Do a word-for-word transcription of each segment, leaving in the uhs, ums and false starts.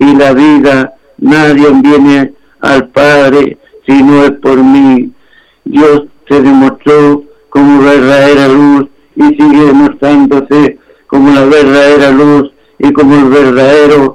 y la vida. Nadie viene al Padre si no es por mí. Dios se demostró como verdadera luz y sigue demostrándose como la verdadera luz y como el verdadero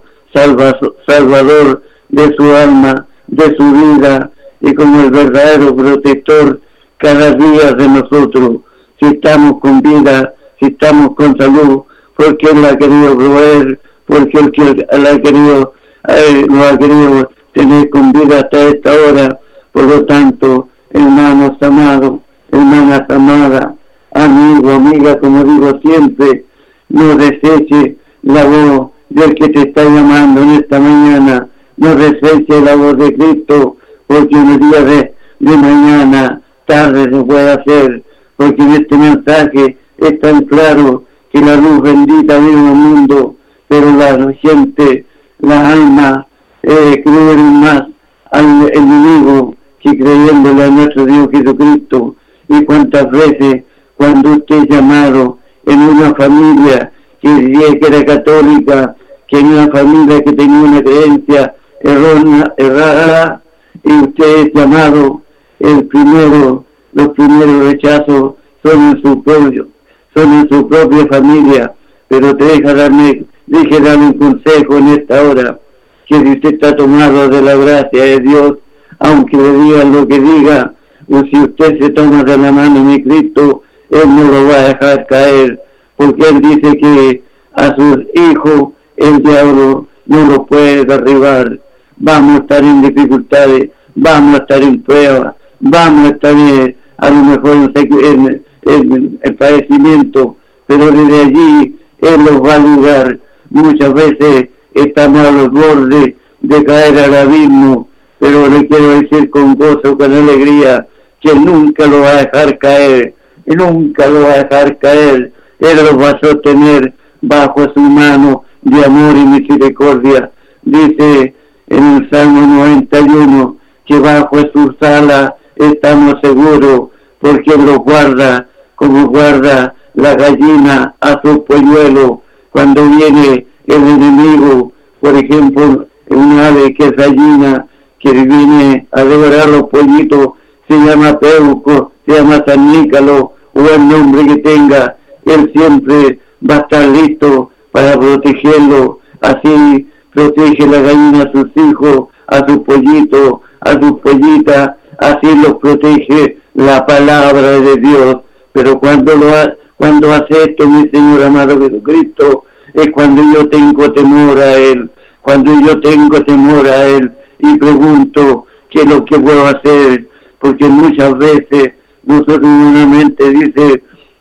salvador de su alma, de su vida, y como el verdadero protector cada día de nosotros. Si estamos con vida, si estamos con salud, porque Él la ha querido proveer, porque Él, él ha querido, él lo ha querido tener con vida hasta esta hora. Por lo tanto, hermanos amados, hermanas amadas, amigo, amiga, como digo siempre, no deseche la voz del que te está llamando en esta mañana, no deseche la voz de Cristo, porque en el día de, de mañana, tarde se puede hacer, porque en este mensaje es tan claro que la luz bendita vino al mundo, pero la gente, la alma, eh, creen más al enemigo que creyéndole a nuestro Dios Jesucristo. Y cuántas veces cuando usted es llamado en una familia que decía que era católica, que en una familia que tenía una creencia errónea, errada, y usted es llamado, el primero, los primeros rechazos son en su propio, son en su propia familia. Pero te deja darme, deje darme un consejo en esta hora, que si usted está tomado de la gracia de Dios, aunque le digan lo que diga, o si usted se toma de la mano de Cristo, Él no lo va a dejar caer, porque Él dice que a sus hijos el diablo no lo puede derribar. Vamos a estar en dificultades, vamos a estar en pruebas, vamos a estar en, a lo mejor en, en el padecimiento, pero desde allí Él los va a ayudar. Muchas veces estamos a los bordes de caer al abismo, pero le quiero decir con gozo, con alegría, que nunca lo va a dejar caer, nunca lo va a dejar caer. Él los va a sostener bajo su mano de amor y misericordia. Dice en el Salmo noventa y uno que bajo sus alas estamos seguros, porque Él los guarda como guarda la gallina a su polluelo. Cuando viene el enemigo, por ejemplo, un ave que es gallina, que viene a devorar los pollitos, se llama Peuco, se llama San Nícalo, o el nombre que tenga, Él siempre va a estar listo para protegerlo. Así protege la gallina a sus hijos, a sus pollitos, a sus pollitas, así los protege la palabra de Dios. Pero cuando lo ha, cuando hace esto mi Señor amado Jesucristo, es cuando yo tengo temor a Él, cuando yo tengo temor a Él y pregunto qué es lo que puedo hacer, porque muchas veces nosotros humanamente dice,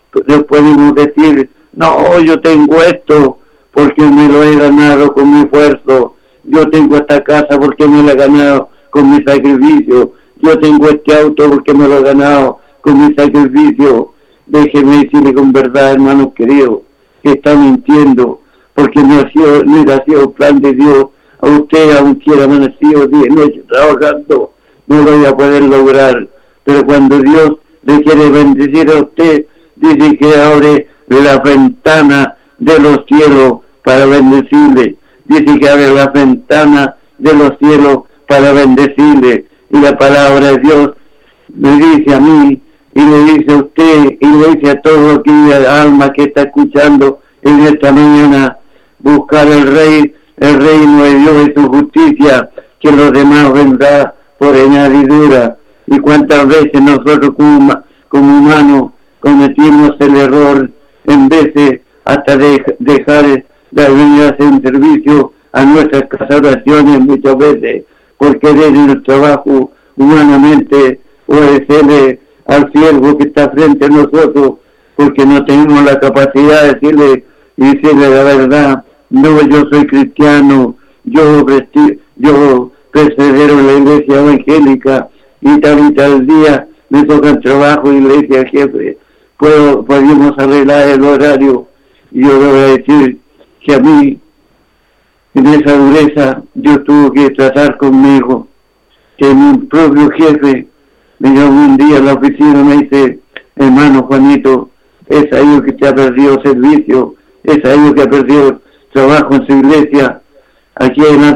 podemos decir, no, yo tengo esto porque me lo he ganado con mi esfuerzo, yo tengo esta casa porque me la he ganado con mi sacrificio, yo tengo este auto porque me lo he ganado con mi sacrificio. Déjeme decirle con verdad, hermanos queridos, que está mintiendo, porque no ha sido, no ha sido plan de Dios. A usted, aunque quiera amanecido día y noche trabajando, no lo voy a poder lograr. Pero cuando Dios le quiere bendecir a usted, dice que abre la ventana de los cielos para bendecirle. Dice que abre la ventana de los cielos para bendecirle. Y la palabra de Dios me dice a mí, y le dice a usted, y le dice a todo aquella alma que está escuchando en esta mañana, buscar el rey, el reino de Dios y su justicia, que los demás vendrá por añadidura. Y cuántas veces nosotros como, como humanos cometimos el error, en vez de hasta de, dejar de venir a hacer un servicio a nuestras oraciones muchas veces, por querer en el trabajo humanamente obedecerle al siervo que está frente a nosotros, porque no tenemos la capacidad de decirle y decirle la verdad. No, yo soy cristiano, yo vestí, yo persevero en la iglesia evangélica y tal y tal día me toca el trabajo y le dice al jefe, puedo, podemos arreglar el horario. Y yo le voy a decir que a mí, en esa dureza, Dios tuvo que tratar conmigo, que mi propio jefe me llamó un día a la oficina y me dice, hermano Juanito, es ahí que te ha perdido servicio, es ahí que ha perdido trabajo en su iglesia, aquí hay una